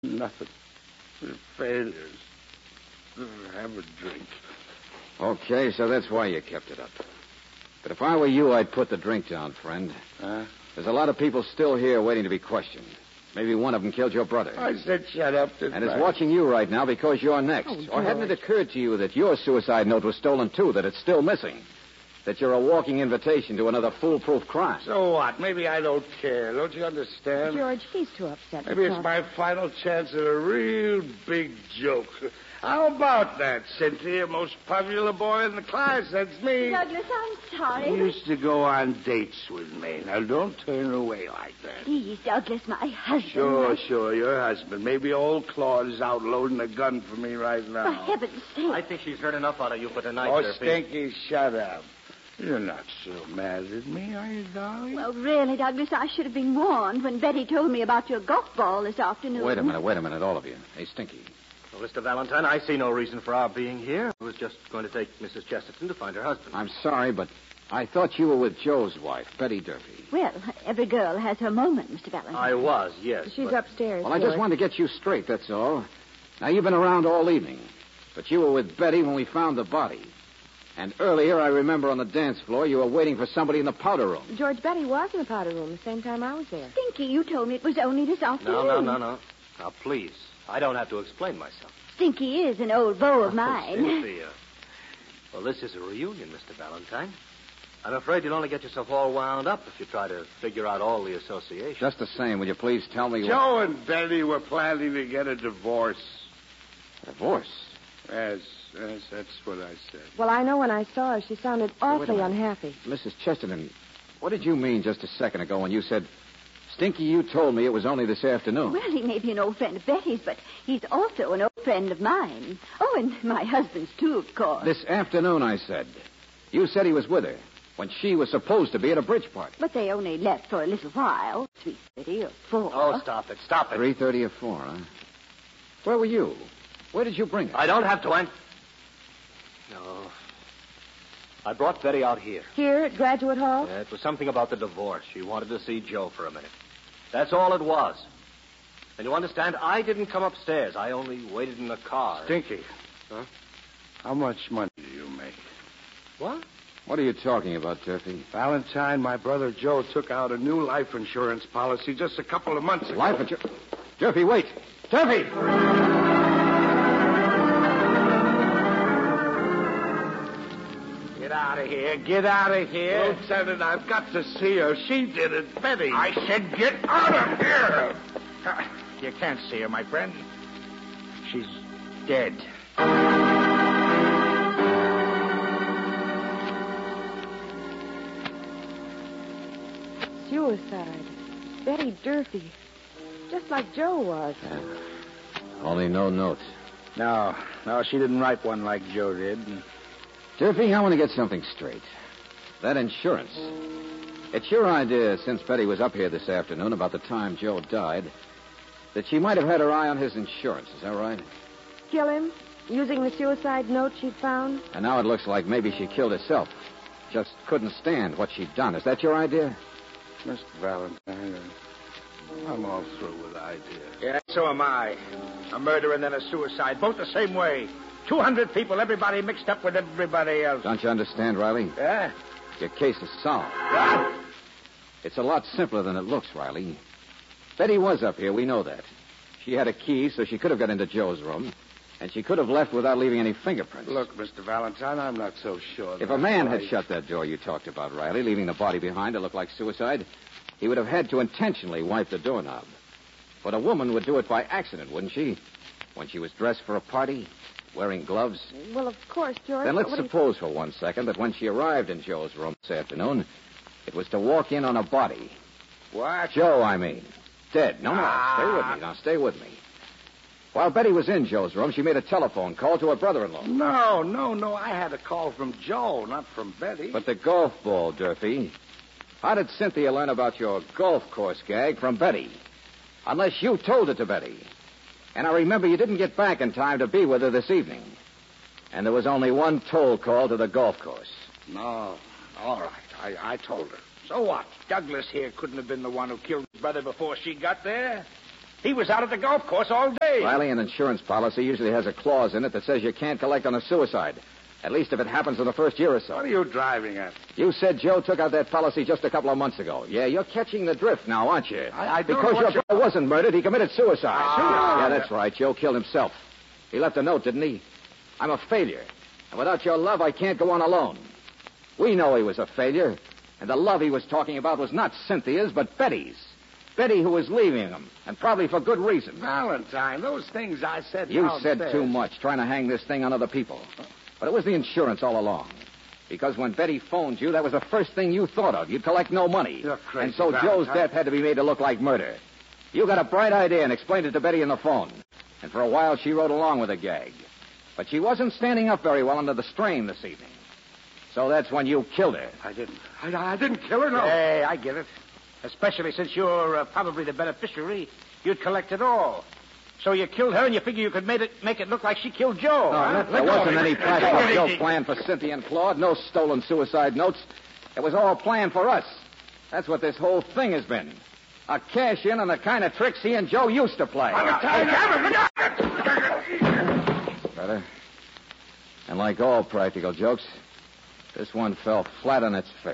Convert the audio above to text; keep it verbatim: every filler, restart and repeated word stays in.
Nothing. Failures. Have a drink. Okay, so that's why you kept it up. But if I were you, I'd put the drink down, friend. Huh? There's a lot of people still here waiting to be questioned. Maybe one of them killed your brother. I said shut up, didn't And it's I? watching you right now because you're next. Oh, or hadn't it George. occurred to you that your suicide note was stolen, too, that it's still missing? That you're a walking invitation to another foolproof crime? So what? Maybe I don't care. Don't you understand? George, he's too upset. to Maybe it's talk. my final chance at a real big joke. How about that, Cynthia? Most popular boy in the class. That's me. Douglas, I'm sorry. You used to go on dates with me. Now, don't turn away like that. Please, Douglas, my husband. Sure, my... sure, your husband. Maybe old Claude is out loading a gun for me right For now. heaven's sake. I think she's heard enough out of you for tonight, Oh, Durfee. Stinky, shut up. You're not so mad at me, are you, darling? Well, really, Douglas, I should have been warned when Betty told me about your golf ball this afternoon. Wait a minute, wait a minute, all of you. Hey, Stinky. Well, Mister Valentine, I see no reason for our being here. I was just going to take Missus Chesterton to find her husband. I'm sorry, but I thought you were with Joe's wife, Betty Durfee. Well, every girl has her moment, Mister Valentine. I was, yes. She's but... upstairs. Well, I just George. wanted to get you straight, that's all. Now, you've been around all evening, but you were with Betty when we found the body. And earlier, I remember on the dance floor, you were waiting for somebody in the powder room. George, Betty was in the powder room the same time I was there. Stinky, you told me it was only this afternoon. No, no, no, no. Now, please. I don't have to explain myself. Stinky is an old beau of Oh, mine. Cynthia. Well, this is a reunion, Mister Valentine. I'm afraid you'll only get yourself all wound up if you try to figure out all the associations. Just the same, will you please tell me Joe and Betty were planning to get a divorce. what... Divorce? Yes, yes, that's what I said. Well, I know when I saw her, she sounded wait a awfully minute. unhappy. Missus Chesterton, what did you mean just a second ago when you said, Stinky, you told me it was only this afternoon? Well, he may be an old friend of Betty's, but he's also an old friend of mine. Oh, and my husband's, too, of course. This afternoon, I said. You said he was with her when she was supposed to be at a bridge party. But they only left for a little while, three thirty or four. Oh, stop it, stop it. three thirty or four, huh? Where were you? Where did you bring her? I don't have to, Aunt. No. I brought Betty out here. Here at Graduate Hall? Yeah, it was something about the divorce. She wanted to see Joe for a minute. That's all it was. And you understand, I didn't come upstairs. I only waited in the car. Stinky. Huh? How much money do you make? What? What are you talking about, Durfee? Valentine, my brother Joe took out a new life insurance policy just a couple of months ago. Life insurance? Durfee, wait! Durfee! Get out of here. Get out of here. Lieutenant, I've got to see her. She did it, Betty. I said get out of here. Uh, you can't see her, my friend. She's dead. Suicide. Betty Durfee. Just like Joe was. Only no notes. No, no, she didn't write one like Joe did. Durfee, I want to get something straight. That insurance. It's your idea, since Betty was up here this afternoon about the time Joe died, that she might have had her eye on his insurance. Is that right? Kill him? Using the suicide note she'd found? And now it looks like maybe she killed herself. Just couldn't stand what she'd done. Is that your idea? Mister Valentine, I'm all through with ideas. Yeah, so am I. A murder and then a suicide, both the same way. Two hundred people, everybody mixed up with everybody else. Don't you understand, Riley? Yeah? Your case is solved. Ah! It's a lot simpler than it looks, Riley. Betty was up here, we know that. She had a key, so she could have got into Joe's room. And she could have left without leaving any fingerprints. Look, Mister Valentine, I'm not so sure. If a man had shut that door you talked about, Riley, leaving the body behind to look like suicide, he would have had to intentionally wipe the doorknob. But a woman would do it by accident, wouldn't she? When she was dressed for a party, wearing gloves. Well, of course, George. Then let's what do you- suppose for one second that when she arrived in Joe's room this afternoon, it was to walk in on a body. What? Joe, I mean. Dead. No, no. Ah. Stay with me. Now, stay with me. While Betty was in Joe's room, she made a telephone call to her brother-in-law. No, no, no. I had a call from Joe, not from Betty. But the golf ball, Durfee. How did Cynthia learn about your golf course gag from Betty? Unless you told it to Betty. And I remember you didn't get back in time to be with her this evening. And there was only one toll call to the golf course. No. All right. I, I told her. So what? Douglas here couldn't have been the one who killed his brother before she got there. He was out at the golf course all day. Riley, an insurance policy usually has a clause in it that says you can't collect on a suicide. At least if it happens in the first year or so. What are you driving at? You said Joe took out that policy just a couple of months ago. Yeah, you're catching the drift now, aren't you? I, I don't Because know your what you... brother wasn't murdered, he committed suicide. Ah. Yeah, that's right. Joe killed himself. He left a note, didn't he? I'm a failure. And without your love, I can't go on alone. We know he was a failure. And the love he was talking about was not Cynthia's, but Betty's. Betty who was leaving him, and probably for good reason. Valentine, those things I said You downstairs. said too much, trying to hang this thing on other people. But it was the insurance all along. Because when Betty phoned you, that was the first thing you thought of. You'd collect no money. You're crazy, And so Valentine. Joe's death had to be made to look like murder. You got a bright idea and explained it to Betty on the phone. And for a while, she rode along with the gag. But she wasn't standing up very well under the strain this evening. So that's when you killed her. I didn't. I, I didn't kill her, no. Hey, I get it. Especially since you're uh, probably the beneficiary. You'd collect it all. So you killed her and you figure you could make it, make it look like she killed Joe. No, huh? there wasn't any practical Joe plan for Cynthia and Claude. No stolen suicide notes. It was all planned for us. That's what this whole thing has been. A cash-in on the kind of tricks he and Joe used to play. Brother. And like all practical jokes, this one fell flat on its face.